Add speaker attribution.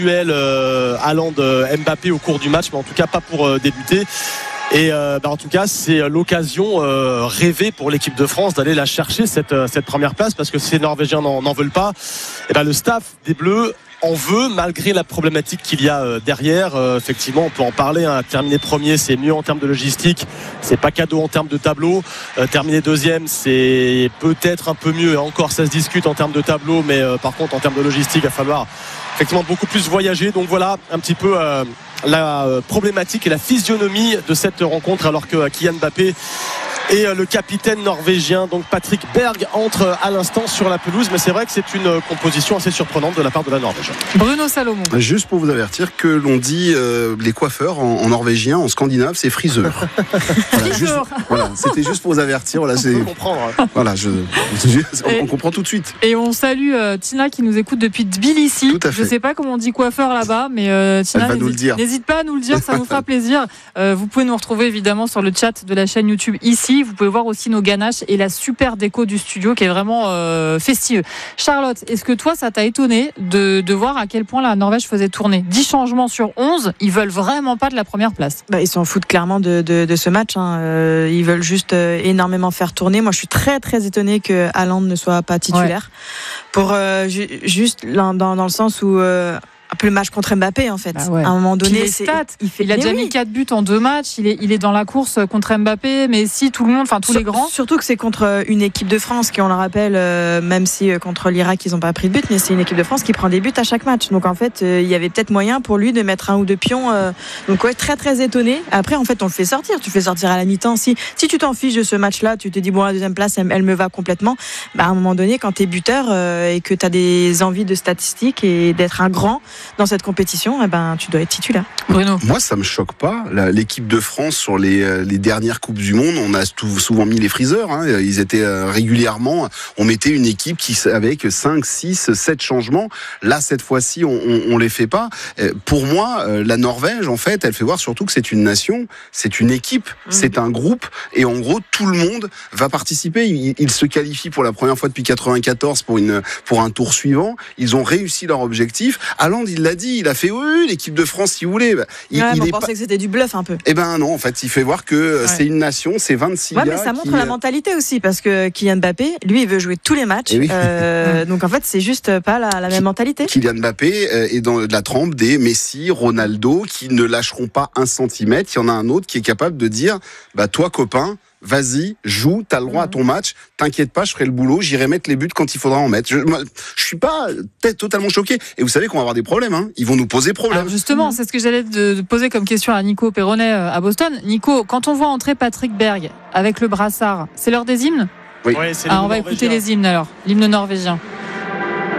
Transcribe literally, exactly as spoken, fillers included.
Speaker 1: Euh, Haaland, euh, Mbappé au cours du match, mais en tout cas pas pour euh, débuter. Et euh, bah, en tout cas, c'est l'occasion euh, rêvée pour l'équipe de France d'aller la chercher cette, cette première place, parce que si les Norvégiens n'en, n'en veulent pas, et bah, le staff des Bleus en veut, malgré la problématique qu'il y a euh, derrière. Euh, effectivement, on peut en parler, hein. Terminer premier, c'est mieux en termes de logistique, c'est pas cadeau en termes de tableau. Euh, terminer deuxième, c'est peut-être un peu mieux, et encore ça se discute en termes de tableau, mais euh, par contre en termes de logistique, il va falloir effectivement beaucoup plus voyager. Donc voilà un petit peu euh, la euh, problématique et la physionomie de cette rencontre, alors que euh, Kylian Mbappé et euh, le capitaine norvégien, donc Patrick Berg, entre à l'instant sur la pelouse. Mais c'est vrai que c'est une euh, composition assez surprenante de la part de la Norvège.
Speaker 2: Bruno Salomon.
Speaker 3: Juste pour vous avertir que l'on dit euh, les coiffeurs en, en norvégien, en scandinave, c'est friseur. Voilà, juste, voilà, c'était juste pour vous avertir. Voilà, c'est,
Speaker 1: on peut comprendre.
Speaker 3: Voilà, je, je, on, on comprend tout de suite.
Speaker 2: Et on salue euh, Tina qui nous écoute depuis Tbilissi.
Speaker 3: Tout à fait.
Speaker 2: Je ne sais pas comment on dit coiffeur là-bas, mais euh, Tina,
Speaker 3: Elle va nous le dire.
Speaker 2: N'hésite pas à nous le dire, ça nous fera plaisir. Euh, vous pouvez nous retrouver évidemment sur le chat de la chaîne YouTube ici. Vous pouvez voir aussi nos ganaches et la super déco du studio qui est vraiment euh, festive. Charlotte, est-ce que toi, ça t'a étonné de, de voir à quel point la Norvège faisait tourner dix changements sur onze? Ils veulent vraiment pas de la première place.
Speaker 4: Bah, ils s'en foutent clairement de, de, de ce match. Hein. Euh, ils veulent juste euh, énormément faire tourner. Moi, je suis très très étonnée que Haaland ne soit pas titulaire. Ouais. Pour euh, ju- juste dans, dans le sens où euh, un peu le match contre Mbappé en fait.
Speaker 2: Bah ouais.
Speaker 4: À un moment donné,
Speaker 2: c'est,
Speaker 4: stats,
Speaker 2: il, fait, il a déjà oui. mis quatre buts en deux matchs. Il est, il est dans la course contre Mbappé, mais si tout le monde, enfin tous
Speaker 4: Sur,
Speaker 2: les grands.
Speaker 4: Surtout que c'est contre une équipe de France qui, on le rappelle, euh, même si euh, contre l'Irak ils n'ont pas pris de but, mais c'est une équipe de France qui prend des buts à chaque match. Donc en fait, euh, il y avait peut-être moyen pour lui de mettre un ou deux pions. Euh, donc ouais, très très étonné. Après, en fait, on le fait sortir. Tu fais sortir à la mi-temps. Si si tu t'en fiches de ce match-là, tu te dis bon, la deuxième place, elle, elle me va complètement. Bah, à un moment donné, quand t'es buteur euh, et que t'as des envies de statistiques et d'être un grand dans cette compétition, eh ben, tu dois être titulaire.
Speaker 2: Bruno.
Speaker 3: Moi, ça me choque pas. La, l'équipe de France sur les, les dernières coupes du monde, on a tout, souvent mis les friseurs. Hein. Ils étaient euh, régulièrement. On mettait une équipe qui avec cinq, six, sept changements. Là, cette fois-ci, on, on, on les fait pas. Euh, pour moi, euh, la Norvège, en fait, elle fait voir surtout que c'est une nation, c'est une équipe, mmh. c'est un groupe, et en gros, tout le monde va participer. Ils, ils se qualifient pour la première fois depuis quatre-vingt-quatorze pour une pour un tour suivant. Ils ont réussi leur objectif. Haaland, il l'a dit, il a fait oui, l'équipe de France, si vous voulez. Il,
Speaker 4: ouais,
Speaker 3: il
Speaker 4: on
Speaker 3: est
Speaker 4: pensait
Speaker 3: pas...
Speaker 4: que c'était du bluff un peu.
Speaker 3: Eh ben non, en fait, il fait voir que ouais. c'est une nation, c'est vingt-six
Speaker 4: ouais,
Speaker 3: gars.
Speaker 4: Mais ça montre
Speaker 3: qui...
Speaker 4: la mentalité aussi, parce que Kylian Mbappé, lui, il veut jouer tous les matchs.
Speaker 3: Oui.
Speaker 4: Euh, donc en fait, c'est juste pas la, la même mentalité.
Speaker 3: Kylian Mbappé est dans la trempe des Messi, Ronaldo, qui ne lâcheront pas un centimètre. Il y en a un autre qui est capable de dire, bah toi, copain, vas-y, joue, t'as le droit à ton match, t'inquiète pas, je ferai le boulot, j'irai mettre les buts quand il faudra en mettre. Je, moi, je suis pas peut-être totalement choqué. Et vous savez qu'on va avoir des problèmes, hein. Ils vont nous poser problème.
Speaker 2: Alors justement, c'est ce que j'allais de, de poser comme question à Nico Perronnet à Boston. Nico, quand on voit entrer Patrick Berg avec le brassard, c'est l'heure des hymnes?
Speaker 3: Oui.
Speaker 1: Ouais, c'est
Speaker 2: ah, on va écouter les hymnes alors, l'hymne norvégien.